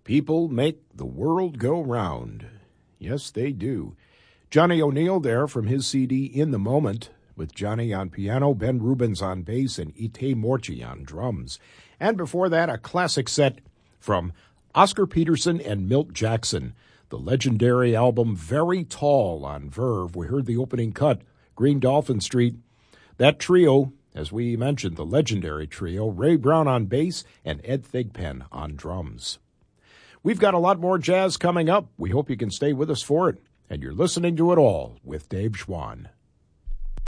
People make the world go round. Yes, they do. Johnny O'Neill there from his CD In the Moment, with Johnny on piano, Ben Rubens on bass, and Ite Morci on drums. And before that, a classic set from Oscar Peterson and Milt Jackson, the legendary album Very Tall on Verve. We heard the opening cut, Green Dolphin Street. That trio, as we mentioned, the legendary trio, Ray Brown on bass and Ed Thigpen on drums. We've got a lot more jazz coming up. We hope you can stay with us for it. And you're listening to It All with Dave Schwann.